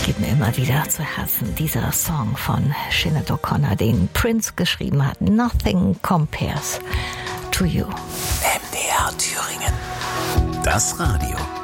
Geht mir immer wieder zu Herzen, dieser Song von Sinead O'Connor, den Prince geschrieben hat. Nothing compares to you. MDR Thüringen. Das Radio.